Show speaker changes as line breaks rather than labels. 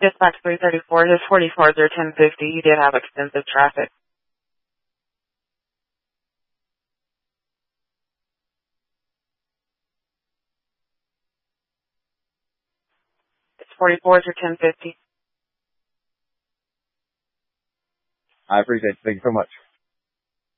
Dispatch 334, his 44s are 1050. He did have extensive traffic. His 44s are 1050.
I appreciate it. Thank you so much.